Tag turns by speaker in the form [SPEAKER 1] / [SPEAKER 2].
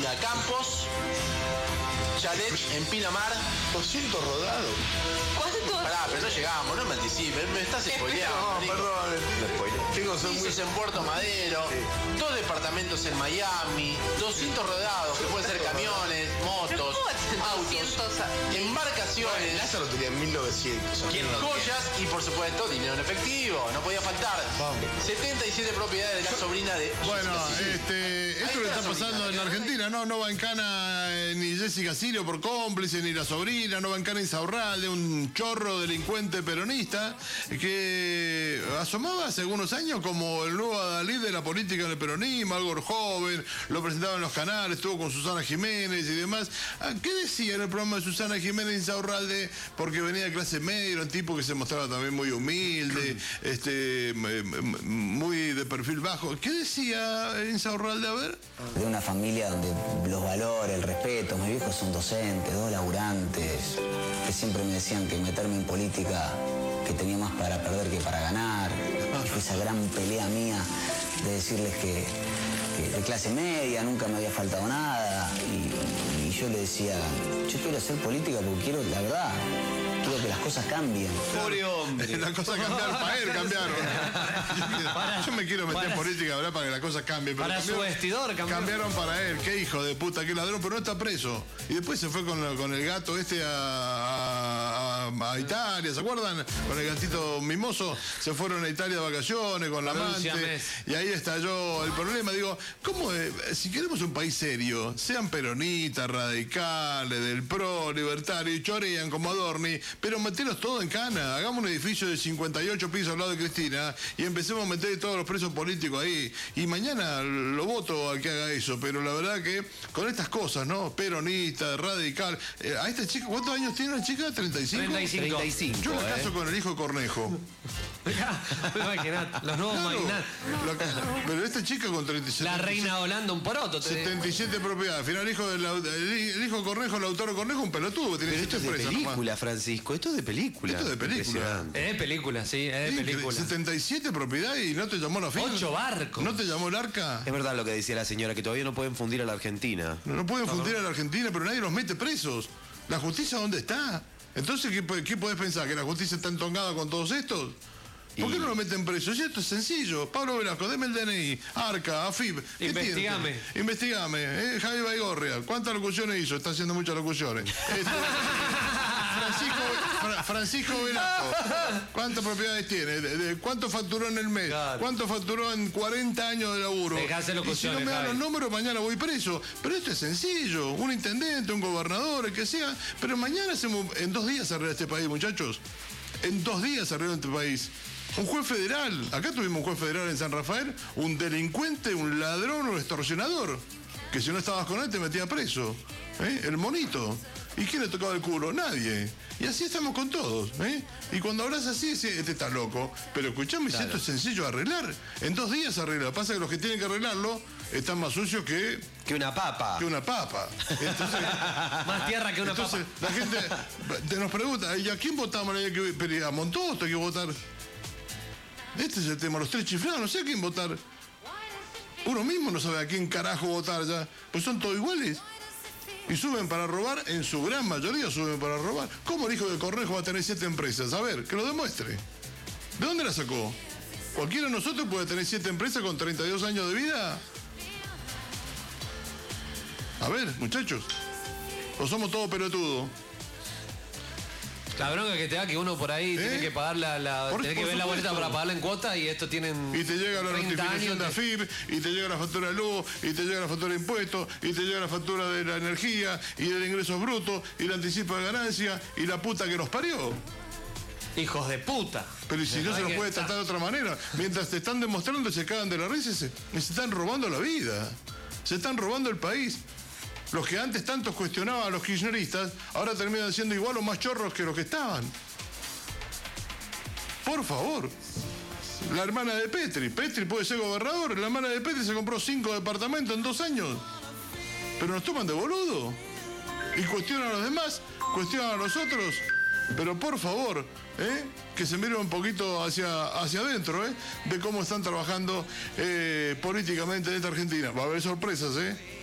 [SPEAKER 1] Colonia Campos, chalet en Pinamar.
[SPEAKER 2] 200 rodados.
[SPEAKER 3] ¿Cuánto?
[SPEAKER 1] Pará, pero no llegamos, no me anticipes, me estás spoileando.
[SPEAKER 2] No, perdón. Chicos, son muy...
[SPEAKER 1] Pisos en Puerto Madero, 2 departamentos en Miami, 200 rodados, que pueden ser camiones, motos, autos, embarcaciones,
[SPEAKER 2] Lázaro tenía 1900.
[SPEAKER 1] joyas y por supuesto dinero en efectivo, no podía faltar. 77 propiedades de la sobrina de...
[SPEAKER 4] Bueno, esto le está pasando en Argentina, no va en cana ni Jessica Sirio por cómplice, ni la sobrina, no va en cana Insaurralde, un chorro delincuente peronista que asomaba hace algunos años como el nuevo adalid de la política en el peronismo, algo joven, lo presentaba en los canales, estuvo con Susana Jiménez y demás. ¿Qué decía en el programa de Susana Jiménez Insaurralde? Porque venía de clase media, era un tipo que se mostraba también muy humilde, muy de perfil bajo. ¿Qué decía Insaurralde? A ver.
[SPEAKER 5] De una familia donde los valores, el respeto, mis viejos son docentes, 2 laburantes, que siempre me decían que meterme en política, que tenía más para perder que para ganar. Y fue esa gran pelea mía de decirles que de clase media, nunca me había faltado nada. Y yo le decía, yo quiero hacer política porque quiero, la verdad, quiero que las cosas cambien.
[SPEAKER 2] Pobre hombre.
[SPEAKER 4] Las cosas cambiaron, para él cambiaron. Yo me quiero meter en política, ¿verdad? Para que las cosas cambien. Pero
[SPEAKER 6] para su vestidor
[SPEAKER 4] cambiaron para él. Qué hijo de puta, qué ladrón, pero no está preso. Y después se fue con el gato a Italia, ¿se acuerdan? Con el gatito mimoso. Se fueron a Italia de vacaciones con la amante. Y ahí estalló el problema. Digo, ¿cómo si queremos un país serio, sean peronistas, radicales, del PRO, libertarios, y chorean como Adorni, pero meteros todo en cana? Hagamos un edificio de 58 pisos al lado de Cristina y empecemos a meter todos los presos políticos ahí. Y mañana lo voto al que haga eso, pero la verdad que con estas cosas, ¿no? Peronista, radical. A esta chica, ¿cuántos años tiene la chica? ¿35?
[SPEAKER 6] 35.
[SPEAKER 4] Yo la caso con el hijo de Cornejo.
[SPEAKER 6] Los nuevos magnates.
[SPEAKER 4] Pero esta chica con 37.
[SPEAKER 6] La reina Holanda, un poroto.
[SPEAKER 4] 77 propiedades. Al final el hijo de Cornejo, Lautaro Cornejo, un pelotudo. Tiene
[SPEAKER 2] Pero esto es de película,
[SPEAKER 4] nomás.
[SPEAKER 2] Francisco. Esto es de película.
[SPEAKER 4] Esto es de película.
[SPEAKER 6] Es de película, sí, es de película.
[SPEAKER 4] 77 propiedades y no te llamó la FIP.
[SPEAKER 6] 8 barcos.
[SPEAKER 4] ¿No te llamó el ARCA?
[SPEAKER 2] Es verdad lo que decía la señora, que todavía no pueden fundir a la Argentina.
[SPEAKER 4] No pueden fundir a la Argentina, pero nadie los mete presos. ¿La justicia dónde está? Entonces, ¿qué podés pensar? ¿Que la justicia está entongada con todos estos? ¿Por qué no lo meten presos? Y esto es sencillo. Pablo Velasco, deme el DNI, ARCA, AFIP. Investigame. Javi Baigorria, ¿cuántas locuciones hizo? Está haciendo muchas locuciones. Francisco Velasco, ¿cuántas propiedades tiene? ¿Cuánto facturó en el mes?
[SPEAKER 6] Claro.
[SPEAKER 4] ¿Cuánto facturó en 40 años de laburo?
[SPEAKER 6] Dejase locuciones,
[SPEAKER 4] y si no me dan
[SPEAKER 6] Javi.
[SPEAKER 4] los números, mañana voy preso. Pero esto es sencillo. Un intendente, un gobernador, el que sea. Pero mañana en 2 días se arregla este país, muchachos. En 2 días se arregla este país. Un juez federal. Acá tuvimos un juez federal en San Rafael. Un delincuente, un ladrón, un extorsionador. Que si no estabas con él te metía preso. El monito. ¿Y quién le tocaba el culo? Nadie. Y así estamos con todos. Y cuando hablas así, este está loco. Pero escuchame, si esto es sencillo de arreglar. En 2 días se arregla. Pasa que los que tienen que arreglarlo están más sucios que
[SPEAKER 2] una papa.
[SPEAKER 4] Entonces,
[SPEAKER 6] más tierra que una
[SPEAKER 4] papa. La gente nos pregunta, ¿y a quién votamos? ¿A Montoto hay que votar? Este es el tema, los 3 chiflados, no sé a quién votar. Uno mismo no sabe a quién carajo votar ya. Pues son todos iguales. Y suben para robar, en su gran mayoría suben para robar. ¿Cómo el hijo de Cornejo va a tener 7 empresas? A ver, que lo demuestre. ¿De dónde la sacó? ¿Cualquiera de nosotros puede tener 7 empresas con 32 años de vida? A ver, muchachos. ¿O somos todos pelotudos?
[SPEAKER 6] La bronca que te da que uno por ahí tiene que pagar tiene que ver la boleta para pagarla en cuota y esto tienen.
[SPEAKER 4] Y te llega la notificación de AFIP, y te llega la factura de luz, y te llega la factura de impuestos, y te llega la factura de la energía, y del ingreso bruto, y el anticipo de ganancia, y la puta que nos parió.
[SPEAKER 6] Hijos de puta.
[SPEAKER 4] Pero ¿y si no se los puede tratar de otra manera? Mientras te están demostrando, se cagan de la risa, se están robando la vida. Se están robando el país. Los que antes tantos cuestionaban a los kirchneristas, ahora terminan siendo igual o más chorros que los que estaban. Por favor. La hermana de Petri. Petri puede ser gobernador. La hermana de Petri se compró 5 departamentos en 2 años. Pero nos toman de boludo. Y cuestionan a los demás, cuestionan a los otros. Pero por favor, que se miren un poquito hacia adentro, de cómo están trabajando políticamente en esta Argentina. Va a haber sorpresas,